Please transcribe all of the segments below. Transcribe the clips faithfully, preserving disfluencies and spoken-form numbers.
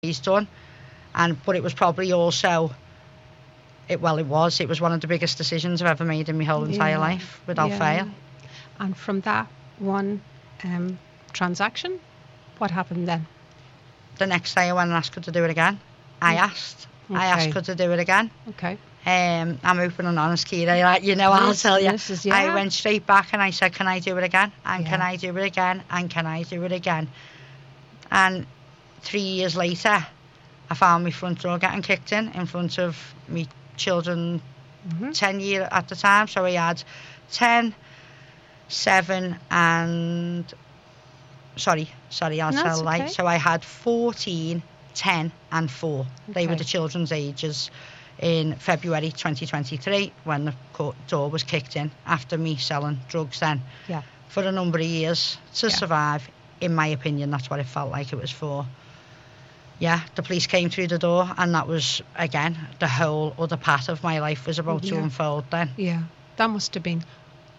he's done. And but it was probably also, it well, it was. It was one of the biggest decisions I've ever made in my whole entire Yeah. life, without Yeah. fail. And from that one um, transaction, what happened then? The next day I went and asked her to do it again. I asked. I asked Okay. her to do it again. Okay. Um, I'm open and honest, Kira. Like, you know, I'll This- tell you. this is- yeah. I went straight back and I said, can I do it again? And can Yeah. I do it again? And can I do it again? And three years later, I found my front door getting kicked in, in front of me children, Mhm. ten year at the time. So I had ten, seven and... Sorry, sorry, I'll No, tell it's a lie. okay. So I had fourteen, ten and four. They were Okay. the children's ages in February twenty twenty-three when the court door was kicked in after me selling drugs then Yeah. for a number of years to Yeah. survive. In my opinion, that's what it felt like it was for. Yeah, the police came through the door and that was, again, the whole other part of my life was about to Yeah. unfold then. Yeah. That must have been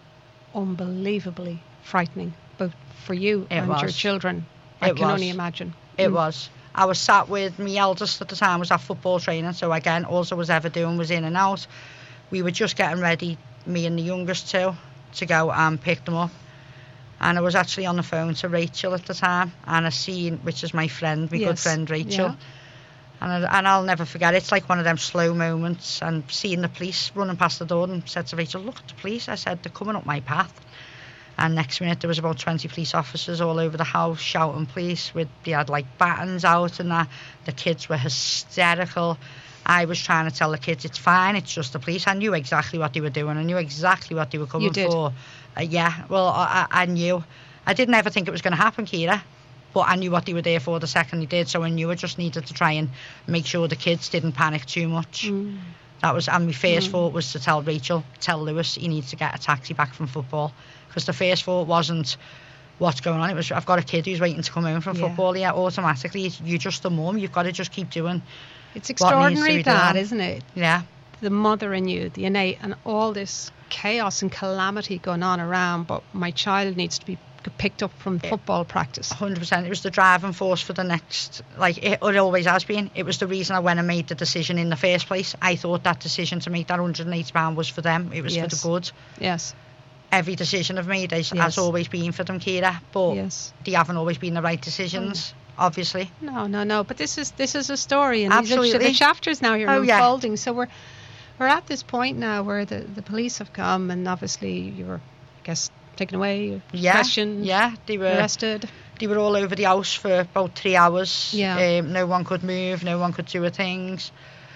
unbelievably frightening, both for you It and your was. children. I It can was. only imagine. It Mm. was. I was sat with my eldest at the time, was at football training, so again, all I was ever doing was in and out. We were just getting ready, me and the youngest two, to go and pick them up. And I was actually on the phone to Rachel at the time, and I seen, which is my friend, my good Yes. friend Rachel. Yeah. And, I, and I'll never forget, it's like one of them slow moments, and seeing the police running past the door, and said to Rachel, look at the police. I said, they're coming up my path. And next minute there was about twenty police officers all over the house shouting police. With they had like batons out and that. The kids were hysterical. I was trying to tell the kids it's fine, it's just the police. I knew exactly what they were doing. I knew exactly what they were coming You did? for. Uh, yeah, well I, I I knew. I didn't ever think it was going to happen, Kira. But I knew what they were there for the second they did. So I knew I just needed to try and make sure the kids didn't panic too much. Mm. That was, and my first Mm. thought was to tell Rachel, tell Lewis he needs to get a taxi back from football. Because the first thought wasn't what's going on. It was, I've got a kid who's waiting to come home from Yeah. football. Yeah, automatically, you're just a mum. You've got to just keep doing. It's What needs to extraordinary be that, done. isn't it? Yeah, The mother in you, the innate, and all this chaos and calamity going on around, but my child needs to be picked up from Yeah. football practice. one hundred percent. It was the driving force for the next, like it, it always has been. It was the reason I went and made the decision in the first place. I thought that decision to make that one hundred eighty pounds was for them. It was Yes. for the good. Yes. Every decision I've made has, Yes. has always been for them, Kira. But Yes. they haven't always been the right decisions, obviously. No, no, no. But this is this is a story, and these are Absolutely. the chapters now here Oh, yeah. unfolding. So we're we're at this point now where the, the police have come, and obviously you were, I guess, taken away, Yeah, questioned, yeah, they were arrested. they were all over the house for about three hours. Yeah. Um, no one could move, no one could do a things.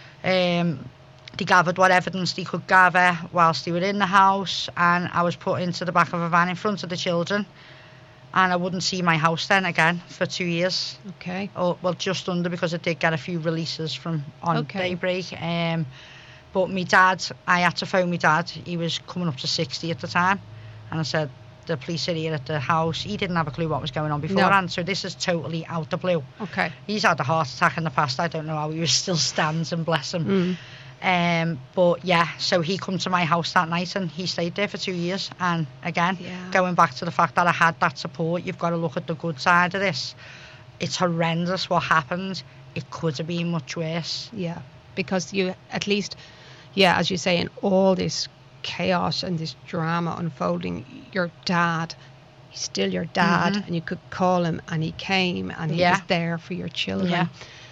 Um, they gathered what evidence they could gather whilst they were in the house, and I was put into the back of a van in front of the children, and I wouldn't see my house then again for two years. Okay. Or, well, just under, because I did get a few releases from on Okay. Daybreak. Um, but my dad, I had to phone my dad. He was coming up to sixty at the time, and I said, the police are here at the house. He didn't have a clue what was going on beforehand, so this is totally out the blue. Okay. He's had a heart attack in the past. I don't know how he was still stands, and bless him. Mm. Um, but yeah, so he come to my house that night and he stayed there for two years. And again, Yeah. going back to the fact that I had that support, you've got to look at the good side of this. It's horrendous what happened. It could have been much worse. Yeah, because you at least, yeah, as you say, in all this chaos and this drama unfolding, your dad, he's still your dad, Mhm. and you could call him, and he came, and he Yeah. was there for your children. Yeah.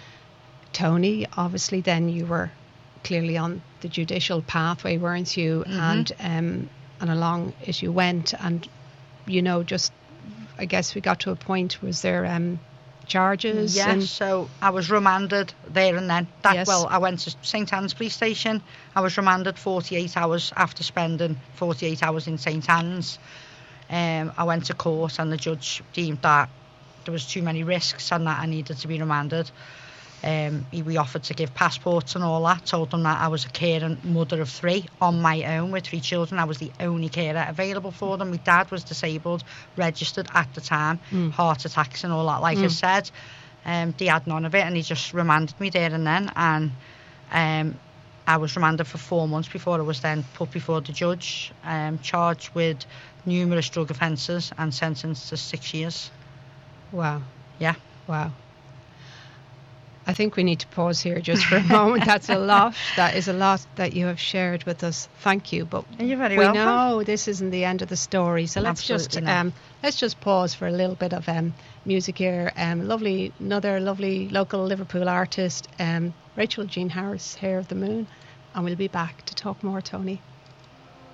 Tony, obviously, then you were clearly on the judicial pathway, weren't you? Mhm. And um, and along as you went, and you know, just I guess we got to a point. Was there um, charges? Yeah, and so I was remanded there and then. That Yes. Well, I went to St Anne's police station. I was remanded forty-eight hours after spending forty-eight hours in St Anne's. Um, I went to court and the judge deemed that there was too many risks and that I needed to be remanded. Um, he, we offered to give passports and all that. Told them that I was a caring mother of three on my own with three children. I was the only carer available for them. My dad was disabled, registered at the time, Mm. heart attacks and all that, like I Mm. said. Um, they had none of it, and he just remanded me there and then. And um, I was remanded for four months before I was then put before the judge, um, charged with numerous drug offences and sentenced to six years. wow, Yeah. wow. I think we need to pause here just for a moment. That's a lot. That is a lot that you have shared with us. Thank you. But You're very we welcome. know this isn't the end of the story. So let's Absolutely just not. um, let's just pause for a little bit of um, music here. Um, lovely, another lovely local Liverpool artist, um, Rachel Jean Harris, Hair of the Moon, and we'll be back to talk more, Tony.